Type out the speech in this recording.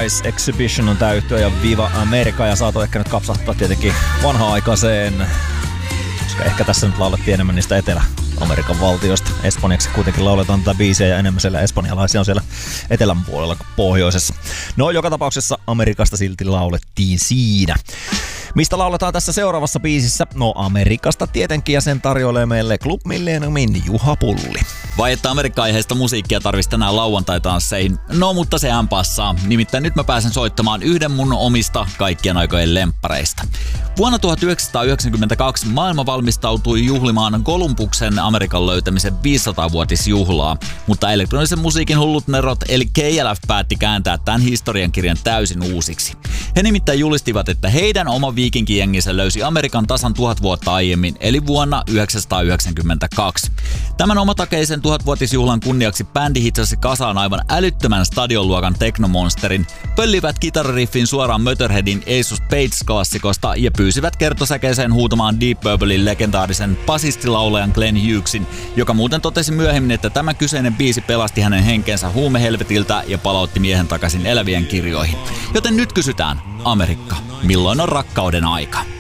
Paradise Exhibition on tää yhtyö ja Viva America, ja saatu ehkä nyt kapsahtaa tietenkin vanha-aikaiseen, koska ehkä tässä nyt laulettiin enemmän niistä Etelä-Amerikan valtioista. Espanjaksi kuitenkin lauletaan tätä biisiä ja enemmän siellä espanjalaisia on siellä etelän puolella kuin pohjoisessa. No, joka tapauksessa Amerikasta silti laulettiin siinä. Mistä lauletaan tässä seuraavassa biisissä? No, Amerikasta tietenkin, ja sen tarjoilee meille Club Millenniumin Juha Pulli. Vai että Amerikka-aiheista musiikkia tarvitsisi tänään lauantai-tansseihin? No, mutta sehän passaa. Nimittäin nyt mä pääsen soittamaan yhden mun omista kaikkien aikojen lemppareista. Vuonna 1992 maailma valmistautui juhlimaan Kolumbuksen Amerikan löytämisen 500-vuotisjuhlaa, mutta elektronisen musiikin hullut nerot eli KLF päätti kääntää tämän historiankirjan täysin uusiksi. He nimittäin julistivat, että heidän oma viikinkijenginsä löysi Amerikan tasan 1000 vuotta aiemmin, eli vuonna 1992. Tämän omatakeisen 1000-vuotisjuhlan kunniaksi bändi hitsasi kasaan aivan älyttömän stadionluokan teknomonsterin, pöllivät kitarariffin suoraan Motorheadin Ace of Spades-klassikosta ja pyysivät kertosäkeeseen huutamaan Deep Purplein legendaarisen basistilaulajan Glenn Hughesin, joka muuten totesi myöhemmin, että tämä kyseinen biisi pelasti hänen henkensä huumehelvetiltä ja palautti miehen takaisin elävien kirjoihin. Joten nyt kysytään, Amerikka, milloin on rakkauden aika?